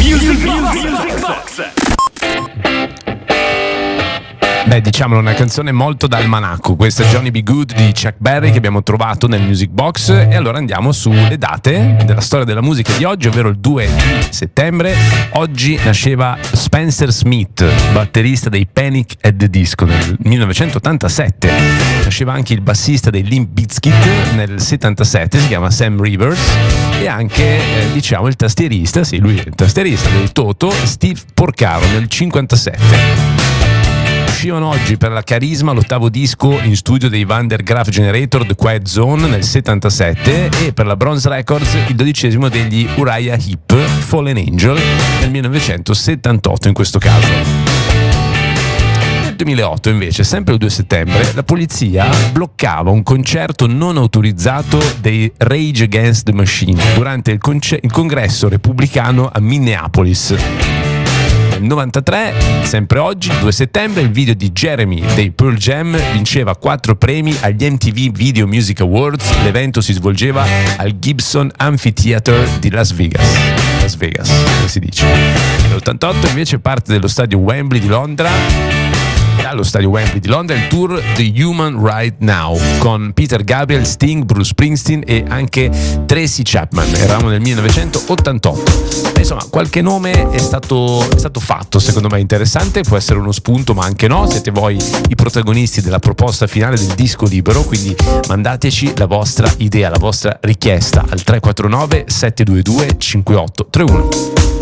Music Box. Beh, diciamolo, una canzone molto da almanacco. Questa è Johnny B. Good di Chuck Berry che abbiamo trovato nel Music Box. E allora andiamo sulle date della storia della musica di oggi, ovvero il 2 di settembre. Oggi nasceva Spencer Smith, batterista dei Panic at the Disco nel 1987. Nasceva anche il bassista dei Limp Bizkit nel 77, si chiama Sam Rivers. E anche, diciamo, il tastierista, sì, lui è il tastierista dei Toto, Steve Porcaro nel 57. Uscivano oggi per la Carisma l'ottavo disco in studio dei Van der Graaf Generator, The Quiet Zone nel 77, e per la Bronze Records il 12° degli Uriah Heep, Fallen Angel nel 1978 in questo caso. Nel 2008 invece, sempre il 2 settembre, la polizia bloccava un concerto non autorizzato dei Rage Against the Machine durante il congresso repubblicano a Minneapolis. 93, sempre oggi, 2 settembre, il video di Jeremy dei Pearl Jam vinceva 4 premi agli MTV Video Music Awards. L'evento si svolgeva al Gibson Amphitheater di Las Vegas, come si dice. Nell'88 invece parte dello stadio Wembley di Londra. Allo stadio Wembley di Londra il tour The Human Right Now con Peter Gabriel, Sting, Bruce Springsteen e anche Tracy Chapman. Eravamo nel 1988. Insomma, qualche nome è stato fatto, secondo me interessante, può essere uno spunto ma anche no. Siete voi i protagonisti della proposta finale del disco libero, quindi mandateci la vostra idea, la vostra richiesta al 349 722 5831.